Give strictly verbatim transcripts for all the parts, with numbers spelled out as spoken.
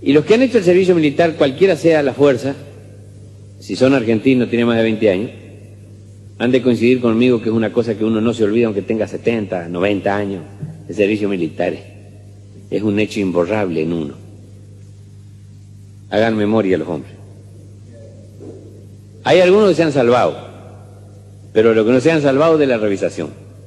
Y los que han hecho el servicio militar, cualquiera sea la fuerza, si son argentinos, tienen más de veinte años, han de coincidir conmigo que es una cosa que uno no se olvida aunque tenga setenta, noventa años. El servicio militar es un hecho imborrable en uno. Hagan memoria los hombres. Hay algunos que se han salvado, pero los que no se han salvado de la revisación.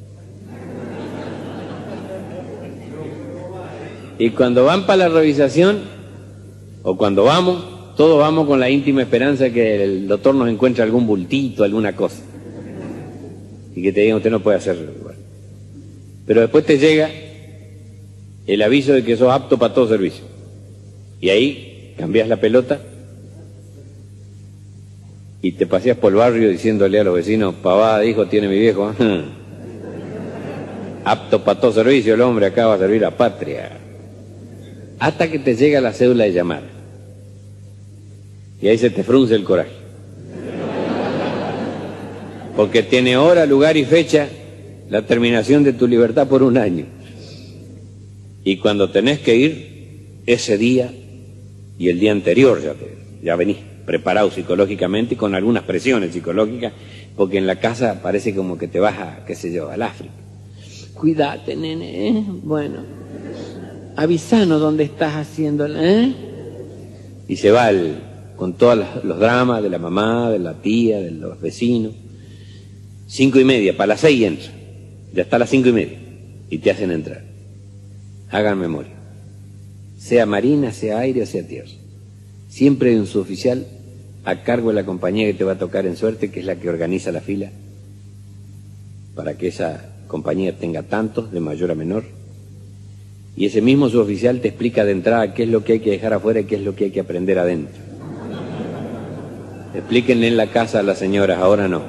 Y cuando van para la revisación, o cuando vamos, todos vamos con la íntima esperanza que el doctor nos encuentre algún bultito, alguna cosa. Y que te digan, usted no puede hacerlo igual. Pero después te llega el aviso de que sos apto para todo servicio. Y ahí cambias la pelota y te paseas por el barrio diciéndole a los vecinos, pavada, hijo, tiene mi viejo. Apto para todo servicio, el hombre acá va a servir a patria. Hasta que te llega la cédula de llamada. Y ahí se te frunce el coraje. Porque tiene hora, lugar y fecha la terminación de tu libertad por un año. Y cuando tenés que ir, ese día y el día anterior ya, te, ya venís preparado psicológicamente y con algunas presiones psicológicas, porque en la casa parece como que te vas a, qué sé yo, al África. Cuídate, nene, ¿eh? Bueno, avisanos dónde estás haciendo, ¿eh? Y se va el, con todos los dramas de la mamá, de la tía, de los vecinos. Cinco y media, para las seis entra. Ya está a las cinco y media. Y te hacen entrar. Hagan memoria. Sea marina, sea aire o sea tierra. Siempre hay un suboficial a cargo de la compañía que te va a tocar en suerte, que es la que organiza la fila, para que esa compañía tenga tantos, de mayor a menor. Y ese mismo suboficial te explica de entrada qué es lo que hay que dejar afuera y qué es lo que hay que aprender adentro. Explíquenle en la casa a las señoras, ahora no.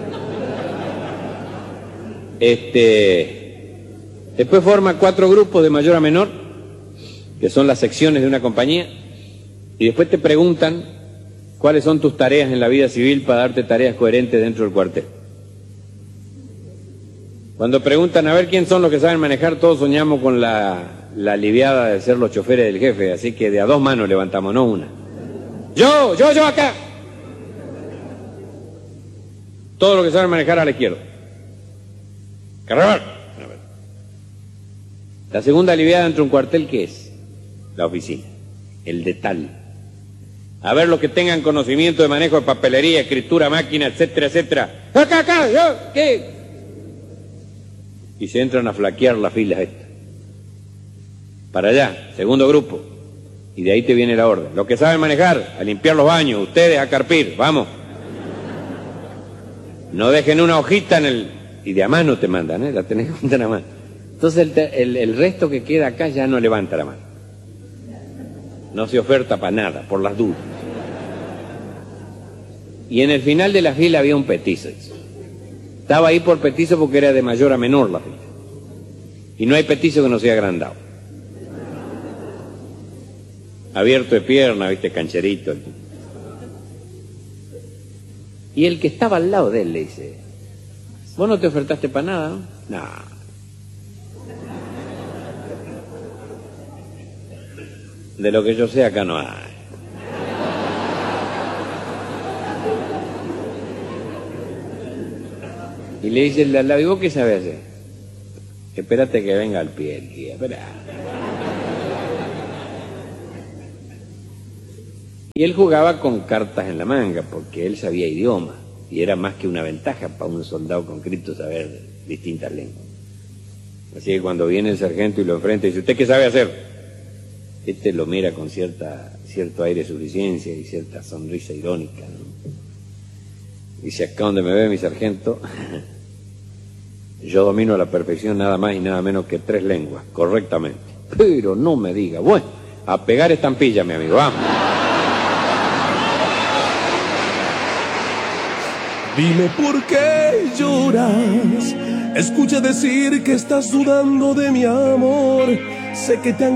Este, después forma cuatro grupos de mayor a menor, que son las secciones de una compañía, y después te preguntan cuáles son tus tareas en la vida civil para darte tareas coherentes dentro del cuartel. Cuando preguntan a ver quién son los que saben manejar, todos soñamos con la, la aliviada de ser los choferes del jefe, así que de a dos manos levantamos, no una. Yo, yo, yo acá. Todos los que saben manejar a la izquierda. Carnaval. La segunda aliviada dentro de un cuartel, ¿qué es? La oficina, el de tal. A ver los que tengan conocimiento de manejo de papelería, escritura, máquina, etcétera, etcétera. Acá, acá, yo, ¿qué? Y se entran a flaquear las filas estas. Para allá, segundo grupo. Y de ahí te viene la orden. Los que saben manejar, a limpiar los baños, ustedes a carpir, vamos. No dejen una hojita en el... Y de a mano te mandan, ¿eh? La tenés que mandar a mano. Entonces el, el, el resto que queda acá ya no levanta la mano. No se oferta para nada, por las dudas. Y en el final de la fila había un petizo. Estaba ahí por petizo porque era de mayor a menor la fila. Y no hay petizo que no sea agrandado. Abierto de pierna, viste, cancherito. Y el que estaba al lado de él le dice, ¿vos no te ofertaste para nada, no? No. De lo que yo sé acá no hay. Y le dice el de al lado, ¿y vos qué sabés hacer? Espérate que venga al pie el guía, espera. Y él jugaba con cartas en la manga, porque él sabía idioma, y era más que una ventaja para un soldado conscripto saber distintas lenguas. Así que cuando viene el sargento y lo enfrenta y dice, ¿usted qué sabe hacer? Este lo mira con cierta, cierto aire de suficiencia y cierta sonrisa irónica, ¿no? Dice, acá donde me ve mi sargento, yo domino a la perfección nada más y nada menos que tres lenguas, correctamente. Pero no me diga, bueno, a pegar estampilla, mi amigo, vamos. Dime por qué lloras, escucha decir que estás dudando de mi amor, sé que te han